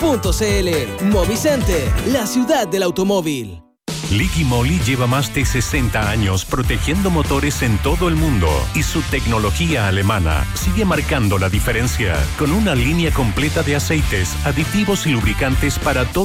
Movicenter, la ciudad del automóvil. Liqui Moly lleva más de 60 años protegiendo motores en todo el mundo y su tecnología alemana sigue marcando la diferencia con una línea completa de aceites, aditivos y lubricantes para todo